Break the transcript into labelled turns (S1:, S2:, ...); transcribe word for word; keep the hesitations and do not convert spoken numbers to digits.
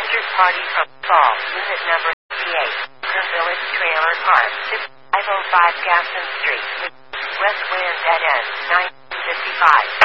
S1: Pleasure Party from Fall, Unit Number fifty-eight, Green Village Trailer Park, five oh five Gaston Street, West Wind N N, nine fifty-five.